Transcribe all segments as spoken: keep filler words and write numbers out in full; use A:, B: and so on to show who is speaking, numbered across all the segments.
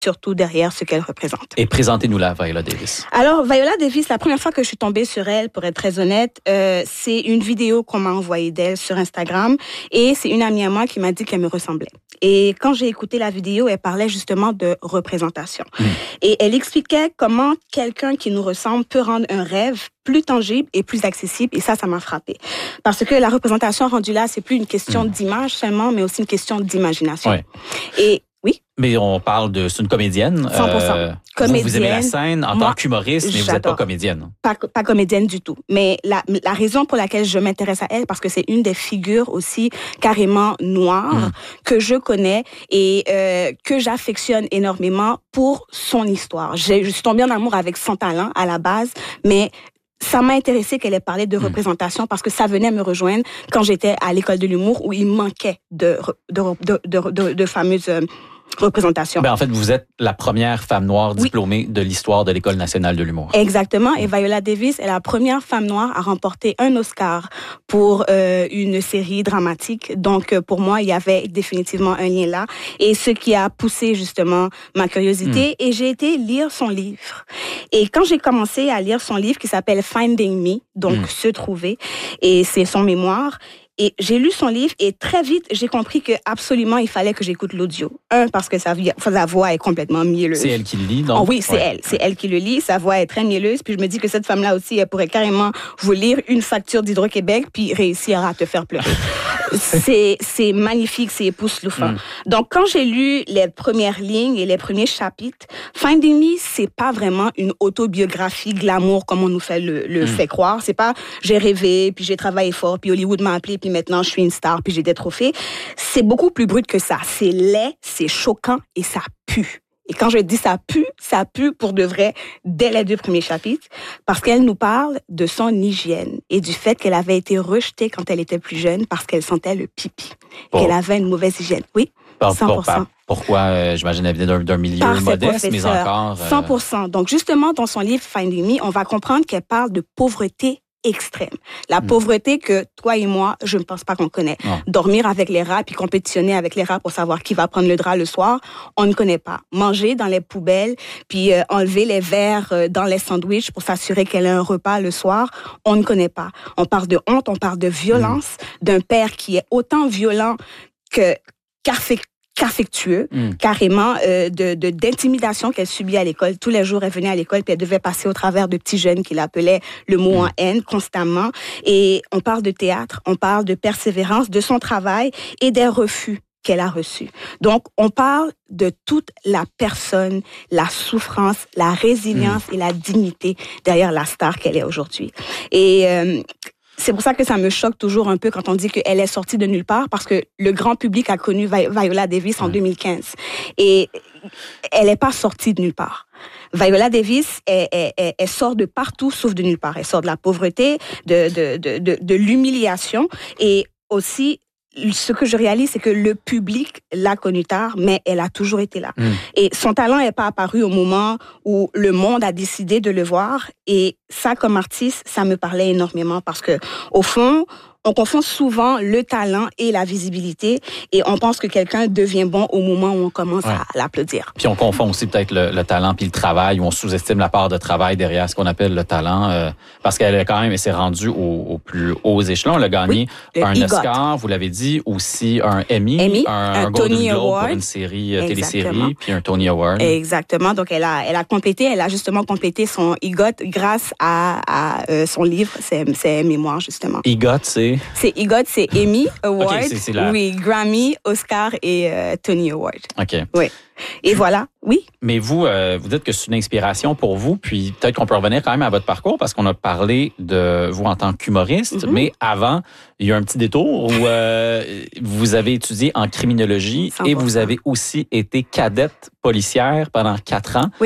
A: surtout derrière ce qu'elle représente.
B: Et présentez-nous-la, Viola Davis.
A: Alors, Viola Davis, la première fois que je suis tombée sur elle, pour être très honnête, euh, c'est une vidéo qu'on m'a envoyée d'elle sur Instagram et c'est une amie à moi qui m'a dit qu'elle me ressemblait. Et quand j'ai écouté la vidéo, elle parlait justement de représentation. Mmh. Et elle expliquait comment quelqu'un qui nous ressemble peut rendre un rêve plus tangible et plus accessible. Et ça, ça m'a frappée. Parce que la représentation rendue là, c'est plus une question mmh. d'image seulement, mais aussi une question d'imagination.
B: Ouais.
A: Et oui.
B: Mais on parle de... C'est une comédienne.
A: cent pour cent.
B: Euh,
A: comédienne.
B: Vous, vous aimez la scène en
A: Moi,
B: tant qu'humoriste, mais vous n'êtes pas comédienne.
A: Pas, pas comédienne du tout. Mais la, la raison pour laquelle je m'intéresse à elle, parce que c'est une des figures aussi carrément noires mmh. que je connais et euh, que j'affectionne énormément pour son histoire. J'ai, je suis tombée en amour avec son talent à la base, mais... ça m'a intéressé qu'elle ait parlé de représentation parce que ça venait me rejoindre quand j'étais à l'école de l'humour où il manquait de, de, de, de, de, de fameuses représentations.
B: Ben en fait, vous êtes la première femme noire diplômée oui. de l'histoire de l'École nationale de l'humour.
A: Exactement. Et Viola Davis est la première femme noire à remporter un Oscar pour euh, une série dramatique. Donc, pour moi, il y avait définitivement un lien là. Et ce qui a poussé justement ma curiosité. Mm. Et j'ai été lire son livre. Et quand j'ai commencé à lire son livre qui s'appelle Finding Me, donc mm. Se trouver, et c'est son mémoire, et j'ai lu son livre et très vite, j'ai compris que absolument il fallait que j'écoute l'audio. Un, parce que sa, sa voix est complètement mielleuse.
B: C'est elle qui le lit, donc?
A: Oh oui, c'est ouais. elle. C'est elle qui le lit. Sa voix est très mielleuse. Puis je me dis que cette femme-là aussi, elle pourrait carrément vous lire une facture d'Hydro-Québec puis réussir à te faire pleurer. c'est, c'est magnifique, c'est époustouflant. Mm. Donc, quand j'ai lu les premières lignes et les premiers chapitres, Finding Me, c'est pas vraiment une autobiographie glamour comme on nous fait le, le mm. fait croire. C'est pas j'ai rêvé, puis j'ai travaillé fort, puis Hollywood m'a appelé, puis maintenant je suis une star, puis j'ai des trophées. C'est beaucoup plus brut que ça. C'est laid, c'est choquant et ça pue. Et quand je dis ça pue, ça pue pour de vrai dès les deux premiers chapitres, parce qu'elle nous parle de son hygiène et du fait qu'elle avait été rejetée quand elle était plus jeune parce qu'elle sentait le pipi, oh. qu'elle avait une mauvaise hygiène. Oui, cent pour cent.
B: Pourquoi, euh, j'imagine, elle venait d'un, d'un milieu par modeste, mais encore... Euh...
A: cent pour cent. Donc, justement, dans son livre Finding Me, on va comprendre qu'elle parle de pauvreté extrême. La mmh. pauvreté que toi et moi, je ne pense pas qu'on connaît. Non. Dormir avec les rats puis compétitionner avec les rats pour savoir qui va prendre le drap le soir, on ne connaît pas. Manger dans les poubelles puis euh, enlever les verres euh, dans les sandwichs pour s'assurer qu'elle a un repas le soir, on ne connaît pas. On parle de honte, on parle de violence, mmh. d'un père qui est autant violent que qu'affectueux qu'affectueux, mm. carrément, euh, de, de, d'intimidation qu'elle subit à l'école. Tous les jours, elle venait à l'école puis elle devait passer au travers de petits jeunes qui l'appelaient le mot mm. en haine constamment. Et on parle de théâtre, on parle de persévérance, de son travail et des refus qu'elle a reçus. Donc, on parle de toute la personne, la souffrance, la résilience mm. et la dignité derrière la star qu'elle est aujourd'hui. Et... Euh, c'est pour ça que ça me choque toujours un peu quand on dit qu'elle est sortie de nulle part, parce que le grand public a connu Viola Davis en deux mille quinze. Et elle n'est pas sortie de nulle part. Viola Davis, elle, elle, elle, elle sort de partout sauf de nulle part. Elle sort de la pauvreté, de, de, de, de, de l'humiliation et aussi... Ce que je réalise, c'est que le public l'a connue tard, mais elle a toujours été là. Mmh. Et son talent n'est pas apparu au moment où le monde a décidé de le voir. Et ça, comme artiste, ça me parlait énormément parce que, au fond, on confond souvent le talent et la visibilité et on pense que quelqu'un devient bon au moment où on commence ouais. à l'applaudir.
B: Puis on confond aussi peut-être le, le talent puis le travail, où on sous-estime la part de travail derrière ce qu'on appelle le talent, euh, parce qu'elle est quand même, elle s'est rendue au, au plus hauts échelons. Elle a gagné oui, un Oscar, vous l'avez dit, aussi un Emmy,
A: Emmy
B: un,
A: un,
B: un Golden
A: Tony
B: Globe
A: Award.
B: pour une série euh, télésérie, puis un Tony Award.
A: Exactement. Donc elle a, elle a complété, elle a justement complété son EGOT grâce à, à euh, son livre, ses, ses mémoires justement.
B: EGOT, c'est
A: C'est EGOT, c'est Emmy Award,
B: okay, c'est, c'est la...
A: oui, Grammy, Oscar et euh, Tony Award.
B: OK.
A: Oui. Et voilà, oui.
B: Mais vous, euh, vous dites que c'est une inspiration pour vous, puis peut-être qu'on peut revenir quand même à votre parcours, parce qu'on a parlé de vous en tant qu'humoriste, mm-hmm. mais avant, il y a un petit détour où euh, vous avez étudié en criminologie cent pour cent. Et vous avez aussi été cadette policière pendant quatre ans.
A: Oui.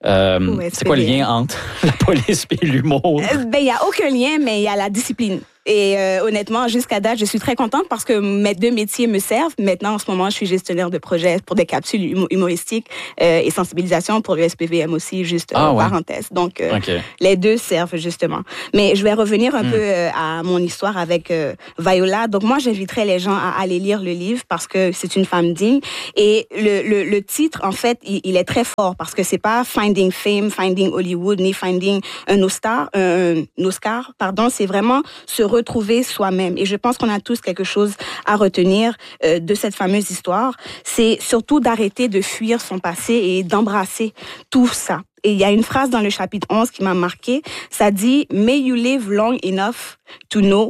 B: Euh, c'est quoi le lien entre la police et l'humour?
A: Euh, ben, il n'y a aucun lien, mais il y a la discipline. Et euh, honnêtement, jusqu'à date, je suis très contente parce que mes deux métiers me servent. Maintenant, en ce moment, je suis gestionnaire de projets pour des capsules humoristiques euh, et sensibilisation pour le S P V M aussi, juste euh, ah, ouais. parenthèse. Donc, euh, okay. les deux servent justement. Mais je vais revenir un mm. peu euh, à mon histoire avec euh, Viola. Donc, moi, j'inviterais les gens à aller lire le livre parce que c'est une femme digne. Et le, le, le titre, en fait, il, il est très fort parce que c'est pas Finding Fame, Finding Hollywood, ni Finding un Oscar, un, un Oscar, pardon. C'est vraiment se retrouver soi-même. Et je pense qu'on a tous quelque chose à retenir euh, de cette fameuse histoire. C'est surtout d'arrêter de fuir son passé et d'embrasser tout ça. Et il y a une phrase dans le chapitre onze qui m'a marqué. Ça dit « May you live long enough to know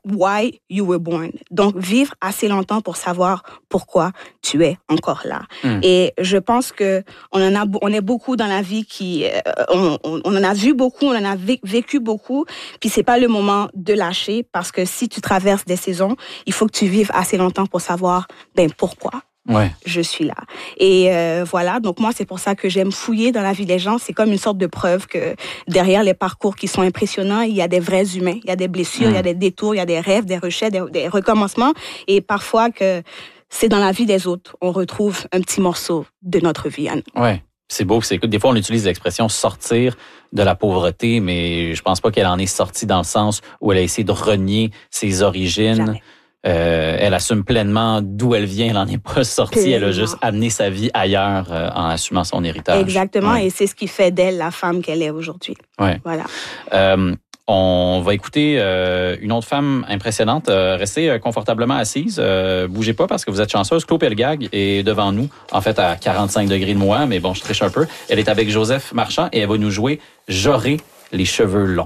A: why you were born ». Donc, vivre assez longtemps pour savoir pourquoi tu es encore là. Mm. Et je pense que on en a, on est beaucoup dans la vie qui, euh, on, on, on en a vu beaucoup, on en a vécu beaucoup. Puis c'est pas le moment de lâcher parce que si tu traverses des saisons, il faut que tu vives assez longtemps pour savoir ben pourquoi.
B: Ouais.
A: Je suis là. Et euh, voilà, donc moi, c'est pour ça que j'aime fouiller dans la vie des gens. C'est comme une sorte de preuve que derrière les parcours qui sont impressionnants, il y a des vrais humains, il y a des blessures, mmh. il y a des détours, il y a des rêves, des rechets, des, des recommencements. Et parfois que c'est dans la vie des autres, on retrouve un petit morceau de notre vie.
B: Ouais. C'est beau, c'est des fois on utilise l'expression sortir de la pauvreté, mais je pense pas qu'elle en est sortie dans le sens où elle a essayé de renier ses origines.
A: Jamais.
B: Euh, elle assume pleinement d'où elle vient, elle n'en est pas sortie, pleinement. Elle a juste amené sa vie ailleurs euh, en assumant son héritage.
A: Exactement,
B: ouais.
A: Et c'est ce qui fait d'elle la femme qu'elle est aujourd'hui.
B: Ouais.
A: Voilà.
B: Euh, on va écouter euh, une autre femme impressionnante. Euh, restez euh, confortablement assise, euh, bougez pas parce que vous êtes chanceuse. Claude Pelgag est devant nous, en fait à quarante-cinq degrés de moi, mais bon, je triche un peu. Elle est avec Joseph Marchand et elle va nous jouer « J'aurai les cheveux longs ».